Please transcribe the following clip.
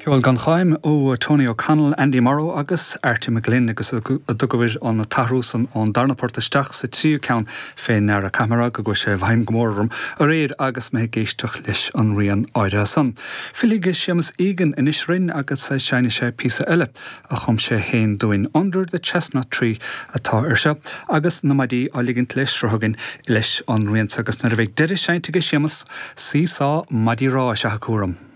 Ceol gan chaim ó Tony O'Connell, Andy Morrow agus Artie McGlynn agus a dugahir an tarúsan an darnaportasteach sa tríú ceann féin ar a camera go sé bhaim gomórrum a réad agus mé géisteach leis an rian áire san. Filige siamas igen inis rin agus sa seine sé písa eile a chum sé héin doin under the chestnut tree atá se agus na maidí a ligint leis rothgin leis an rian agus na bheith deidir seintige siamas sísá maidí rá se ha cuaram.